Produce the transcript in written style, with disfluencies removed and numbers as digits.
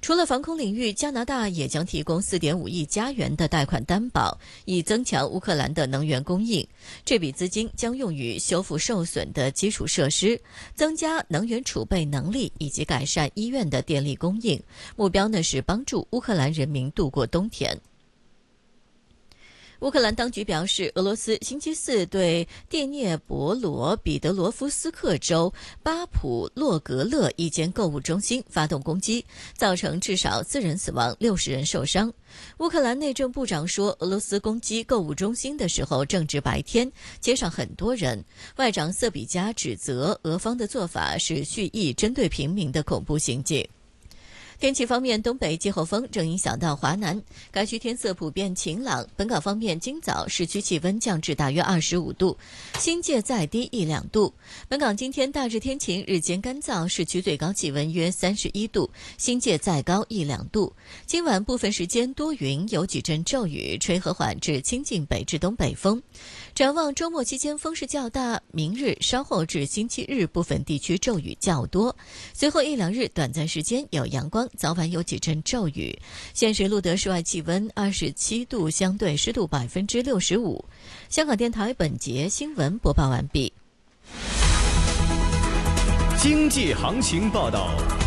除了防空领域，加拿大也将提供4.5亿加元的贷款担保，以增强乌克兰的能源供应。这笔资金将用于修复受损的基础设施，增加能源储备能力以及改善医院的电力供应。目标呢是帮助乌克兰人民度过冬天。乌克兰当局表示，俄罗斯星期四对第聂伯罗彼得罗夫斯克州巴普洛格勒一间购物中心发动攻击，造成至少4人死亡，60人受伤。乌克兰内政部长说，俄罗斯攻击购物中心的时候正值白天，街上很多人。外长瑟比加指责俄方的做法是蓄意针对平民的恐怖行径。天气方面，东北季候风正影响到华南，该区天色普遍晴朗。本港方面，今早市区气温降至大约25度，新界再低1-2度。本港今天大致天晴，日间干燥，市区最高气温约31度，新界再高1-2度。今晚部分时间多云，有几阵骤雨，吹和缓至清劲北至东北风。展望周末期间风势较大，明日稍后至星期日部分地区骤雨较多，随后1-2日短暂时间有阳光，早晚有几阵骤雨。现时录得室外气温27度，相对湿度65%。香港电台本节新闻播报完毕。 经济行情报道。